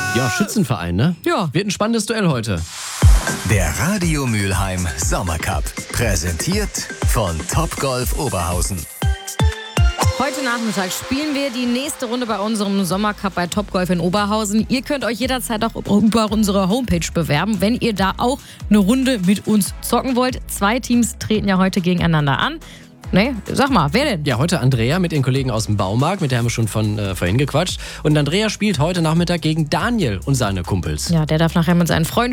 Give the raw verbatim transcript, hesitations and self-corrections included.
Ja, Schützenverein, ne? Ja. Wird ein spannendes Duell heute. Der Radio Mülheim Sommercup. Präsentiert von Topgolf Oberhausen. Heute Nachmittag spielen wir die nächste Runde bei unserem Sommercup bei Topgolf in Oberhausen. Ihr könnt euch jederzeit auch über unsere Homepage bewerben, wenn ihr da auch eine Runde mit uns zocken wollt. Zwei Teams treten ja heute gegeneinander an. Ne, sag mal, wer denn? Ja, heute Andrea mit den Kollegen aus dem Baumarkt, mit der haben wir schon von äh, vorhin gequatscht. Und Andrea spielt heute Nachmittag gegen Daniel und seine Kumpels. Ja, der darf nachher mit seinen Freunden